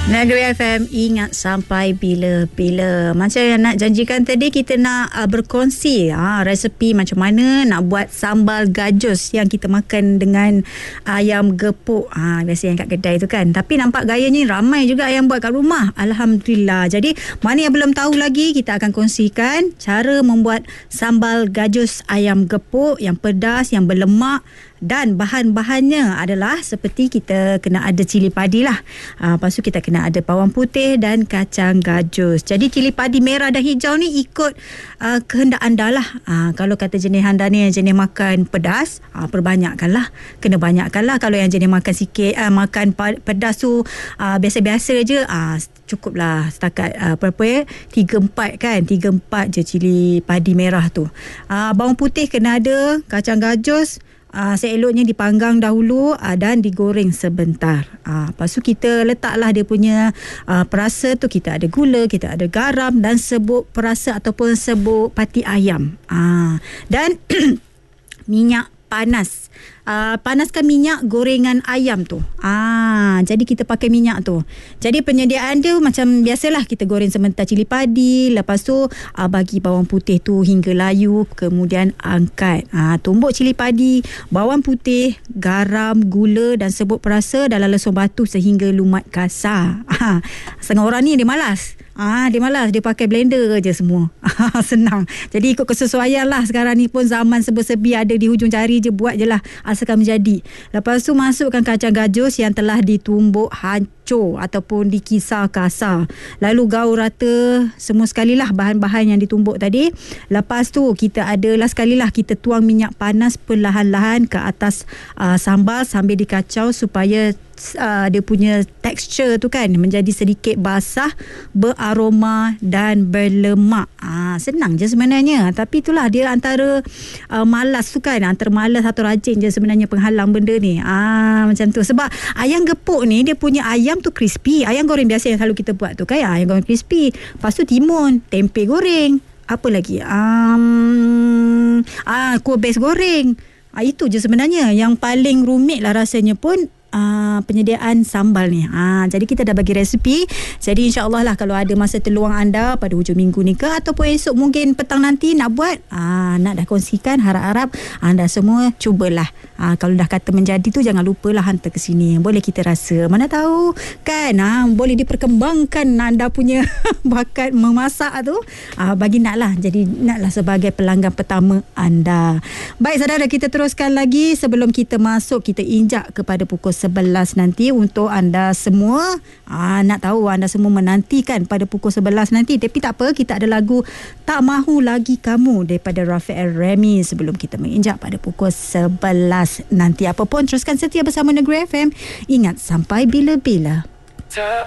Negeri FM, ingat sampai bila-bila. Macam yang nak janjikan tadi, kita nak berkongsi resepi macam mana nak buat sambal gajus yang kita makan dengan ayam gepuk. Biasa yang kat kedai tu kan. Tapi nampak gayanya ramai juga yang buat kat rumah. Alhamdulillah. Jadi mana yang belum tahu lagi, kita akan kongsikan cara membuat sambal gajus ayam gepuk yang pedas, yang berlemak. Dan bahan-bahannya adalah seperti kita kena ada cili padi lah. Lepas tu kita kena ada bawang putih dan kacang gajus. Jadi cili padi merah dan hijau ni ikut kehendak anda lah. Kalau kata jenis anda ni yang jenis makan pedas, perbanyakkanlah. Kena banyakkanlah. Kalau yang jenis makan sikit, makan pedas tu biasa-biasa je, cukuplah setakat 3-4 kan. 3-4 je cili padi merah tu. Bawang putih kena ada, kacang gajus seeloknya dipanggang dahulu dan digoreng sebentar. Lepas tu kita letaklah dia punya perasa tu. Kita ada gula, kita ada garam dan serbuk perasa ataupun serbuk pati ayam. Dan minyak panas. Panaskan minyak gorengan ayam tu. Jadi kita pakai minyak tu. Jadi penyediaan dia macam biasalah, kita goreng sebentar cili padi, lepas tu bagi bawang putih tu hingga layu, kemudian angkat. Tumbuk cili padi, bawang putih, garam, gula dan serbuk perasa dalam lesung batu sehingga lumat kasar. Setengah orang ni dia malas. Dia malas, dia pakai blender je semua. Senang. Jadi ikut kesesuaian lah. Sekarang ni pun zaman serba-serbi, ada di hujung jari je, buat je lah asalkan menjadi. Lepas tu masukkan kacang gajus yang telah ditumbuk hancur ataupun dikisar kasar. Lalu gaul rata semua sekali lah bahan-bahan yang ditumbuk tadi. Lepas tu kita adalah sekali lah kita tuang minyak panas perlahan-lahan ke atas sambal sambil dikacau supaya dia punya tekstur tu kan menjadi sedikit basah, beraroma dan berlemak. Senang je sebenarnya, tapi itulah dia antara malas tu kan, antara malas atau rajin je sebenarnya penghalang benda ni. Macam tu. Sebab ayam gepuk ni dia punya ayam tu crispy. Ayam goreng biasa yang selalu kita buat tu kan, ayam goreng crispy. Lepas tu timun, tempe goreng, apa lagi, kuah bes goreng. Itu je sebenarnya. Yang paling rumit lah rasanya pun penyediaan sambal ni. Jadi kita dah bagi resepi. Jadi insya-Allah lah kalau ada masa terluang anda pada hujung minggu ni ke ataupun esok mungkin petang nanti nak buat, nak dah kongsikan, harap-harap anda semua cubalah. Kalau dah kata menjadi tu, jangan lupalah hantar ke sini. Boleh kita rasa, mana tahu kan, boleh diperkembangkan anda punya bakat memasak tu. Bagi nak lah, jadi naklah sebagai pelanggan pertama anda. Baik saudara, kita teruskan lagi. Sebelum kita masuk, kita injak kepada pukul 11 nanti untuk anda semua. Nak tahu anda semua menantikan pada pukul 11 nanti. Tapi tak apa, kita ada lagu Tak Mahu Lagi Kamu daripada Rafael Remy sebelum kita menginjak pada pukul 11 nanti. Apapun, teruskan setia bersama Negeri FM. Ingat sampai bila-bila.